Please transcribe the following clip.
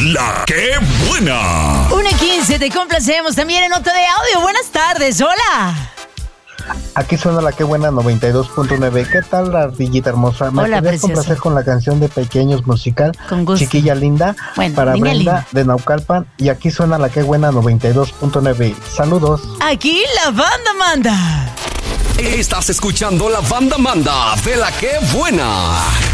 La que buena. 1:15, te complacemos también en nota de audio. Buenas tardes, hola. Aquí suena La que buena 92.9. ¿Qué tal, la ardillita hermosa? ¿Me podrías complacer con la canción de Pequeños musical? Con gusto. Chiquilla linda, bueno, para Brenda linda de Naucalpan. Y aquí suena La que buena 92.9. Saludos. Aquí la banda manda. Estás escuchando La Banda Manda de La que buena.